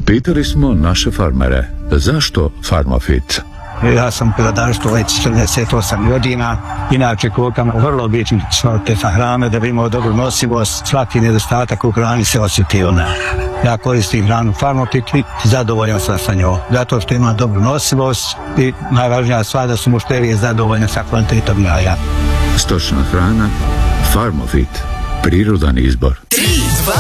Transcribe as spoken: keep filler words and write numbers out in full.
Pitali smo naše farmere, zašto Farmafit? Ja sam peradarstvo već četrdeset osam godina, inače kokam vrlo bitno kvaliteta hrane da bi imao dobru nosivost, svaki nedostatak u hrani se osjeti ona. Ja koristim hranu Farmafit i zadovoljan sam sa njom, zato što ima dobru nosivost i najvažnija stvar da su mušterije zadovoljne sa kvalitetom jaja. Stočna hrana Farmafit, prirodan izbor.